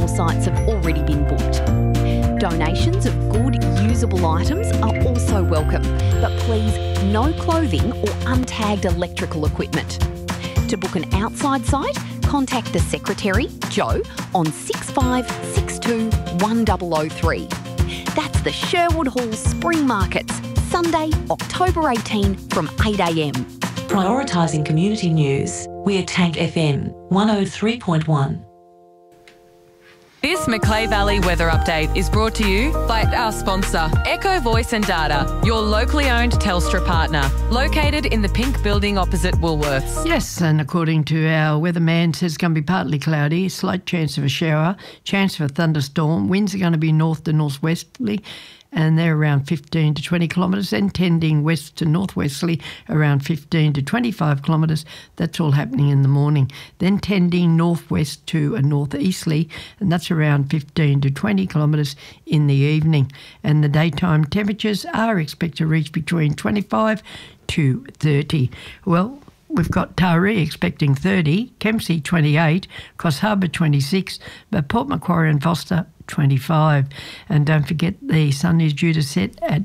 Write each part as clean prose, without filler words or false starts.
outdoor sites have already been booked. Donations of good, usable items are also welcome, but please no clothing or untagged electrical equipment. To book an outside site, contact the Secretary, Joe, on 6562 1003. That's the Sherwood Hall Spring Markets, Sunday, October 18 from 8am. Prioritising community news, we're Tank FM 103.1. This Macleay Valley weather update is brought to you by our sponsor, Echo Voice and Data, your locally owned Telstra partner, located in the pink building opposite Woolworths. Yes, and according to our weatherman, says it's going to be partly cloudy, slight chance of a shower, chance of a thunderstorm. Winds are going to be north to northwesterly, and they're around 15 to 20 kilometres, then tending west to northwesterly around 15 to 25 kilometres. That's all happening in the morning. Then tending northwest to a northeasterly, and that's around 15 to 20 kilometres in the evening. And the daytime temperatures are expected to reach between 25 to 30. Well, we've got Taree expecting 30, Kempsey 28, Coffs Harbour 26, but Port Macquarie and Foster 25. And don't forget, the sun is due to set at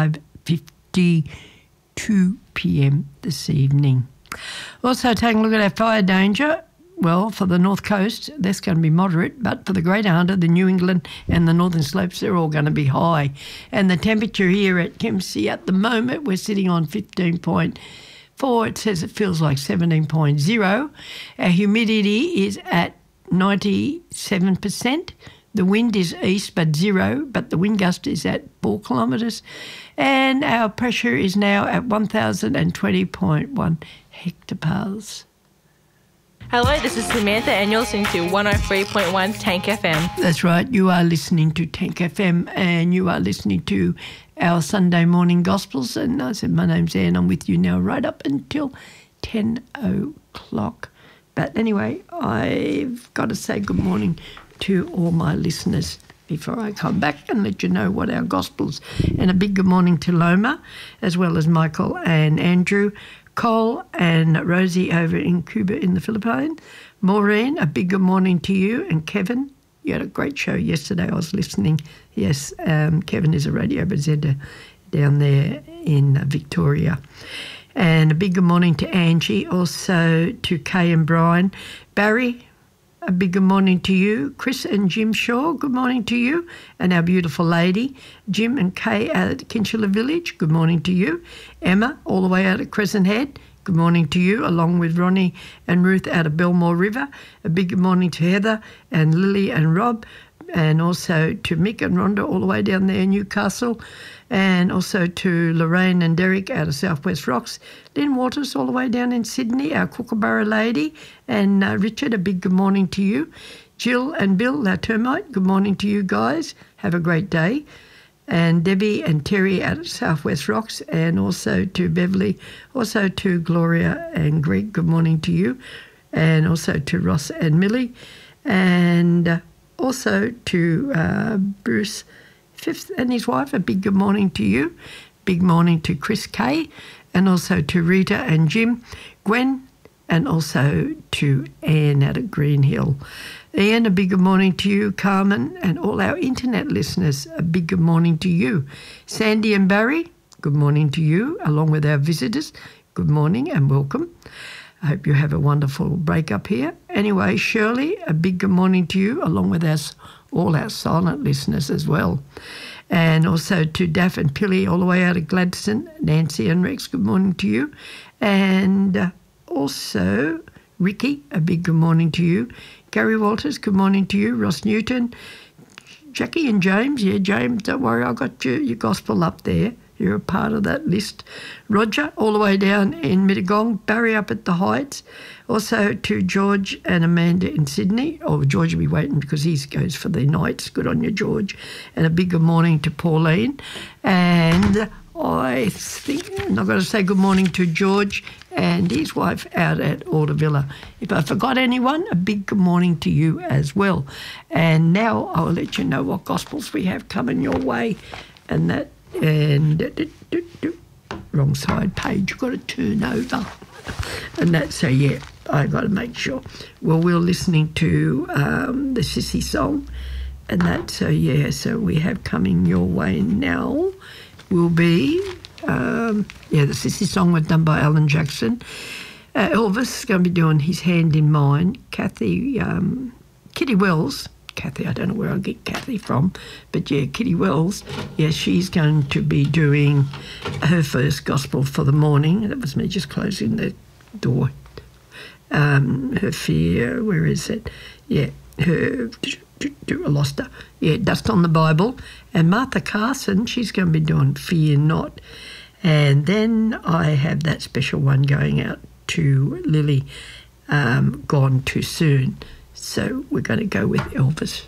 5:52pm this evening. Also taking a look at our fire danger. Well, for the North Coast, that's going to be moderate, but for the Greater Hunter, the New England and the Northern Slopes, they're all going to be high. And the temperature here at Kempsey at the moment, we're sitting on 15.4. It says it feels like 17.0. Our humidity is at 97%. The wind is east but 0, but the wind gust is at 4 kilometres. And our pressure is now at 1,020.1 hectopascals. Hello, this is Samantha and you're listening to 103.1 Tank FM. That's right, you are listening to Tank FM and you are listening to our Sunday morning Gospels. And I said, my name's Anne, I'm with you now right up until 10 o'clock. But anyway, I've got to say good morning to all my listeners before I come back and let you know what our Gospels. And a big good morning to Loma, as well as Michael and Andrew, Cole and Rosie over in Cuba in the Philippines. Maureen, a big good morning to you. And Kevin, you had a great show yesterday. I was listening. Yes, Kevin is a radio presenter down there in Victoria. And a big good morning to Angie, also to Kay and Brian. Barry, a big good morning to you. Chris and Jim Shaw, good morning to you. And our beautiful lady, Jim and Kay out at Kinchela Village, good morning to you. Emma, all the way out at Crescent Head, good morning to you, along with Ronnie and Ruth out of Belmore River. A big good morning to Heather and Lily and Rob, and also to Mick and Rhonda all the way down there in Newcastle, and also to Lorraine and Derek out of Southwest Rocks, Lynn Waters all the way down in Sydney, our Kookaburra lady, and Richard, a big good morning to you. Jill and Bill, our termite, good morning to you guys. Have a great day. And Debbie and Terry out of Southwest Rocks, and also to Beverly, also to Gloria and Greg, good morning to you, and also to Ross and Millie, and also to Bruce Fifth and his wife, a big good morning to you. Big morning to Chris Kay, and also to Rita and Jim, Gwen, and also to Anne out of Green Hill. Ian, a big good morning to you. Carmen, and all our internet listeners, a big good morning to you. Sandy and Barry, good morning to you, along with our visitors. Good morning and welcome. I hope you have a wonderful break up here. Anyway, Shirley, a big good morning to you, along with us, all our silent listeners as well. And also to Daff and Pilly all the way out of Gladstone. Nancy and Rex, good morning to you. And also Ricky, a big good morning to you. Gary Walters, good morning to you. Ross Newton, Jackie and James. Yeah, James, don't worry, I got your gospel up there. You're a part of that list. Roger, all the way down in Mittagong. Barry up at the Heights. Also to George and Amanda in Sydney. Oh, George will be waiting because he goes for the nights. Good on you, George. And a big good morning to Pauline. And I think I've got to say good morning to George and his wife out at Aldervilla. If I forgot anyone, a big good morning to you as well. And now I'll let you know what Gospels we have coming your way. And wrong side page, you've got to turn over. And that, so yeah, I got to make sure. Well, we're listening to the Sissy song, and that, so yeah, so we have Coming Your Way Now will be, the Sissy song was done by Alan Jackson. Elvis is going to be doing His Hand in Mine. Kitty Wells, Kathy, I don't know where I get Kathy from, but yeah, Kitty Wells, yeah, she's going to be doing her first gospel for the morning. That was me just closing the door. Her fear, where is it? Yeah, I lost her. Yeah, Dust on the Bible. And Martha Carson, she's going to be doing Fear Not. And then I have that special one going out to Lily, Gone Too Soon. So we're going to go with Elvis